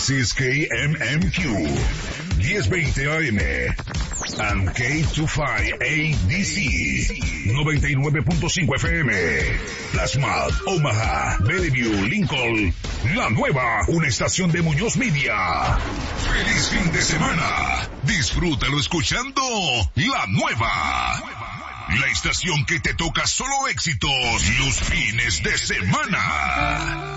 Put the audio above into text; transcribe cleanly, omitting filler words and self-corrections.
This is KMMQ 1020 AM and K25ADC 99.5 FM. Plasma, Omaha, Bellevue, Lincoln, La Nueva, una estación de Muñoz Media. ¡Feliz fin de semana! Disfrútalo escuchando La Nueva. La estación que te toca solo éxitos los fines de semana.